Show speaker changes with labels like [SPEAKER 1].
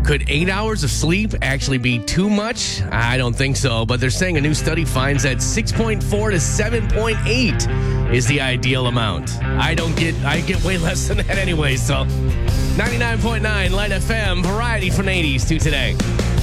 [SPEAKER 1] Could 8 hours of sleep actually be too much? I don't think so, but they're saying a new study finds that 6.4 to 7.8 is the ideal amount. I get way less than that anyway, so 99.9 Light FM, variety from 80s to today.